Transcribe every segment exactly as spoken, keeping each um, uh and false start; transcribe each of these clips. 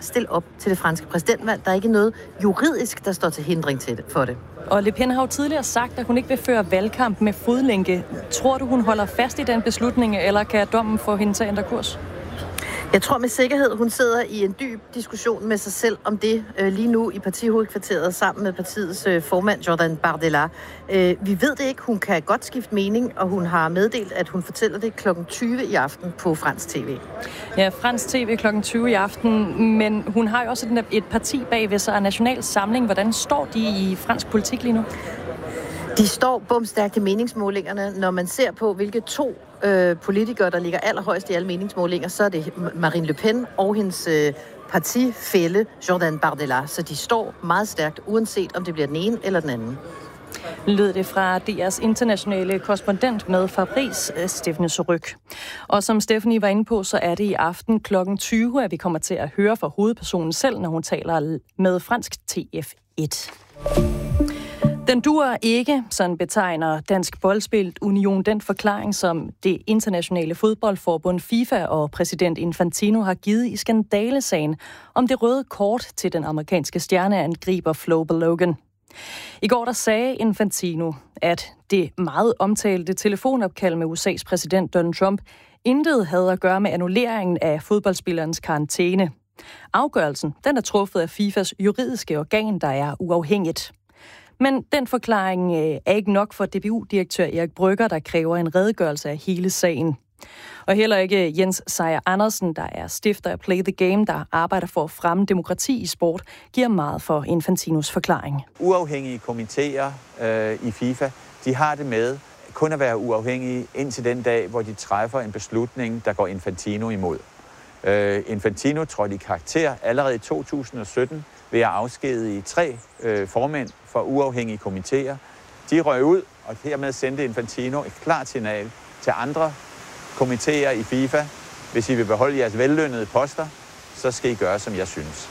stille op til det franske præsidentvalg. Der er ikke noget juridisk, der står til hindring til det, for det. Og Le Pen har jo tidligere sagt, at hun ikke vil føre valgkamp med fodlænke. Tror du, hun holder fast i den beslutning, eller kan dommen få hende til at ændre kurs? Jeg tror med sikkerhed, hun sidder i en dyb diskussion med sig selv om det øh, lige nu i partihovedkvarteret sammen med partiets øh, formand Jordan Bardella. Øh, vi ved det ikke. Hun kan godt skifte mening, og hun har meddelt, at hun fortæller det klokken tyve i aften på fransk tv. Ja, fransk tv klokken tyve i aften, men hun har jo også et parti bag ved sig, National Samling. Hvordan står de i fransk politik lige nu? De står bomstærkt i meningsmålingerne. Når man ser på, hvilke to øh, politikere, der ligger allerhøjst i alle meningsmålinger, så er det Marine Le Pen og hendes øh, partifælle Jordan Bardella. Så de står meget stærkt, uanset om det bliver den ene eller den anden. Lød det fra D R's internationale korrespondent med Fabrice Stephanie Surrugue. Og som Stephanie var inde på, så er det i aften klokken tyve, at vi kommer til at høre fra hovedpersonen selv, når hun taler med fransk T F et. Den duer ikke, sådan betegner Dansk Boldspil Union den forklaring, som det internationale fodboldforbund FIFA og præsident Infantino har givet i skandalesagen om det røde kort til den amerikanske stjerneangriber Flo Balogun. I går der sagde Infantino, at det meget omtalte telefonopkald med U S A's præsident Donald Trump intet havde at gøre med annulleringen af fodboldspillerens karantæne. Afgørelsen den er truffet af FIFAs juridiske organ, der er uafhængigt. Men den forklaring er ikke nok for D B U-direktør Erik Brygger, der kræver en redegørelse af hele sagen. Og heller ikke Jens Sejer Andersen, der er stifter af Play the Game, der arbejder for at fremme demokrati i sport, giver meget for Infantinos forklaring. Uafhængige komitéer øh, i FIFA, de har det med kun at være uafhængige indtil den dag, hvor de træffer en beslutning, der går Infantino imod. Øh, Infantino trådte i karakter allerede i to tusind og sytten ved at afskedige tre øh, formænd for uafhængige komitéer. De røg ud, og hermed sendte Infantino et klart signal til andre komitéer i FIFA. Hvis I vil beholde jeres vellønnede poster, så skal I gøre, som jeg synes.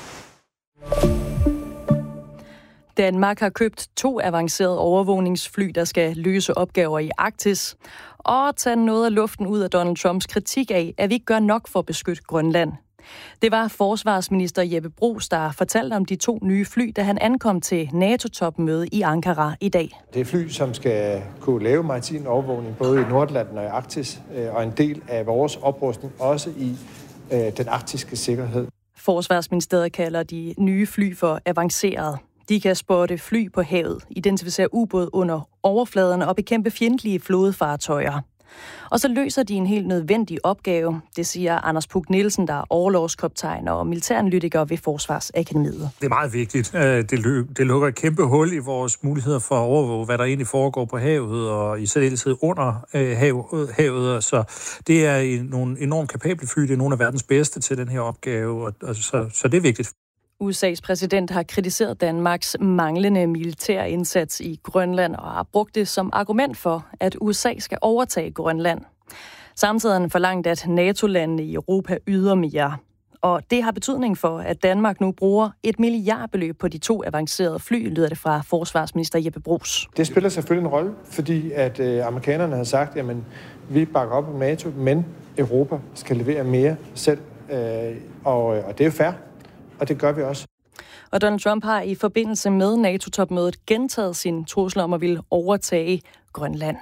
Danmark har købt to avancerede overvågningsfly, der skal løse opgaver i Arktis, og tage noget af luften ud af Donald Trumps kritik af, at vi ikke gør nok for at beskytte Grønland. Det var forsvarsminister Jeppe Bruus, der fortalte om de to nye fly, da han ankom til NATO-topmøde i Ankara i dag. Det er fly, som skal kunne lave maritim overvågning både i Nordatlanten og i Arktis, og en del af vores oprustning også i øh, den arktiske sikkerhed. Forsvarsministeriet kalder de nye fly for avanceret. De kan spotte fly på havet, identificere ubåd under overfladerne og bekæmpe fjendtlige flådefartøjer. Og så løser de en helt nødvendig opgave, det siger Anders Puk Nielsen, der er orlogskaptajn og militæranalytiker ved Forsvarsakademiet. Det er meget vigtigt. Det lukker et kæmpe hul i vores muligheder for at overvåge, hvad der egentlig foregår på havet og i særdeleshed under havet. Så det er nogle enormt kapable fly. Det er nogle af verdens bedste til den her opgave, og så, så det er vigtigt. U S A's præsident har kritiseret Danmarks manglende militær indsats i Grønland og har brugt det som argument for, at U S A skal overtage Grønland. Samtidig har han forlangt, at NATO-landene i Europa yder mere. Og det har betydning for, at Danmark nu bruger et milliardbeløb på de to avancerede fly, lyder det fra forsvarsminister Jeppe Bruus. Det spiller selvfølgelig en rolle, fordi at øh, amerikanerne har sagt, at vi bakker op om NATO, men Europa skal levere mere selv. Øh, og, og det er jo fair. Og det gør vi også. Og Donald Trump har i forbindelse med NATO-topmødet gentaget sin trussel om at ville overtage Grønland.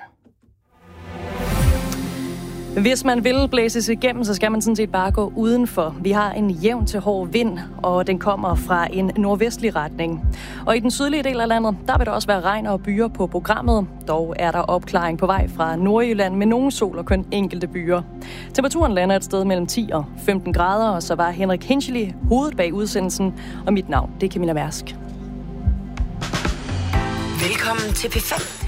Hvis man vil blæses igennem, så skal man sådan set bare gå udenfor. Vi har en jævn til hård vind, og den kommer fra en nordvestlig retning. Og i den sydlige del af landet, der vil der også være regn og byer på programmet. Dog er der opklaring på vej fra Nordjylland med nogen sol og kun enkelte byer. Temperaturen lander et sted mellem ti og femten grader, og så var Henrik Hinchely hovedet bag udsendelsen. Og mit navn, det er Camilla Mærsk. Velkommen til P fem.